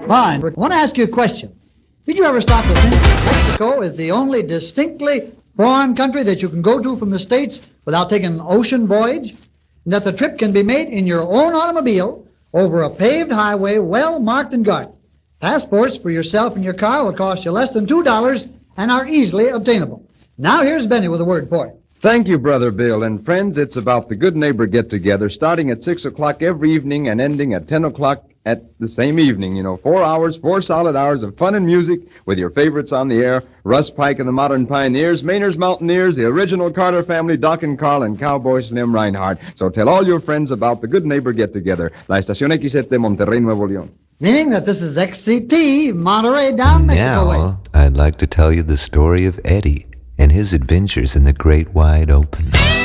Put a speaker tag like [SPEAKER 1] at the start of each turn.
[SPEAKER 1] Fine. I want to ask you a question. Did you ever stop to think that Mexico is the only distinctly foreign country that you can go to from the States without taking an ocean voyage? And that the trip can be made in your own automobile over a paved highway well marked and guarded. Passports for yourself and your car will cost you less than $2 and are easily obtainable. Now here's Benny with a word for you.
[SPEAKER 2] Thank you, Brother Bill. And friends, it's about the Good Neighbor Get-Together, starting at 6 o'clock every evening and ending at 10 o'clock at the same evening. 4 hours, 4 solid hours of fun and music with your favorites on the air. Russ Pike and the Modern Pioneers, Mainer's Mountaineers, the original Carter family, Doc and Carl, and Cowboy Slim Reinhardt. So tell all your friends about the Good Neighbor Get-Together. La Estación XT, Monterrey, Nuevo León.
[SPEAKER 1] Meaning that this is XCT, Monterey down Mexico way.
[SPEAKER 3] Now, I'd like to tell you the story of Eddie and his adventures in the great wide open.